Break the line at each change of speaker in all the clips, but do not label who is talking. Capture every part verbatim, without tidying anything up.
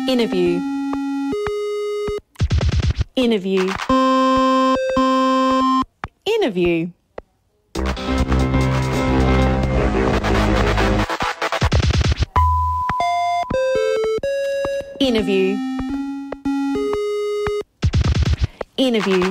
Interview. Interview. Interview. Interview. Interview.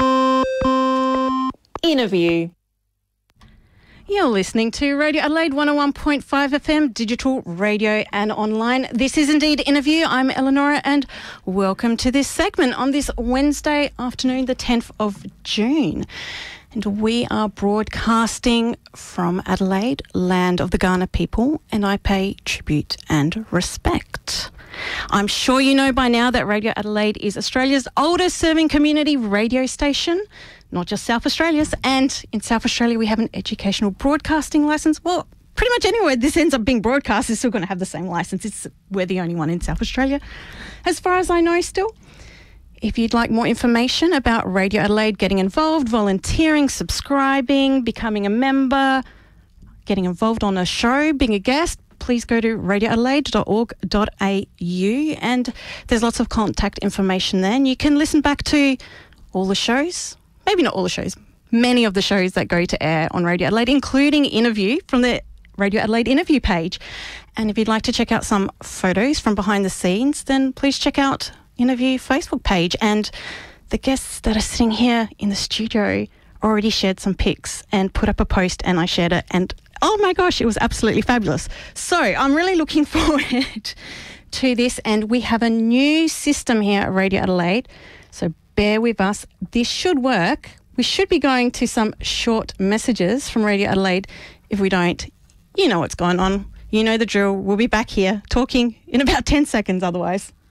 Interview. You're listening to Radio Adelaide one oh one point five F M, digital radio and online. This is indeed Interview. I'm Eleonora and welcome to this segment on this Wednesday afternoon, the tenth of June. And we are broadcasting from Adelaide, land of the Kaurna people, and I pay tribute and respect. I'm sure you know by now that Radio Adelaide is Australia's oldest serving community radio station, not just South Australia's. And in South Australia, we have an educational broadcasting licence. Well, pretty much anywhere this ends up being broadcast is still going to have the same licence. It's, we're the only one in South Australia, as far as I know still. If you'd like more information about Radio Adelaide, getting involved, volunteering, subscribing, becoming a member, getting involved on a show, being a guest, please go to radio adelaide dot org dot a u, and there's lots of contact information there. And you can listen back to all the shows, maybe not all the shows, many of the shows that go to air on Radio Adelaide, including Interview from the Radio Adelaide Interview page. And if you'd like to check out some photos from behind the scenes, then please check out Interview Facebook page. And the guests that are sitting here in the studio already shared some pics and put up a post, and I shared it, and oh my gosh, it was absolutely fabulous. So I'm really looking forward to this, and we have a new system here at Radio Adelaide, so bear with us. This should work. We should be going to some short messages from Radio Adelaide. If we don't, you know what's going on. You know the drill. We'll be back here talking in about ten seconds otherwise.